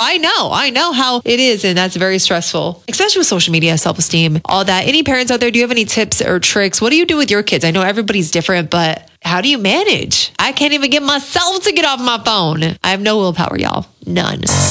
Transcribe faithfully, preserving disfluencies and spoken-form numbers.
I know. I know how it is. And that's very stressful, especially with social media, self-esteem, all that. Any parents out there, do you have any tips or tricks? What do you do with your kids? I know everybody's different, but how do you manage? I can't even get myself to get off my phone. I have no willpower, y'all. None.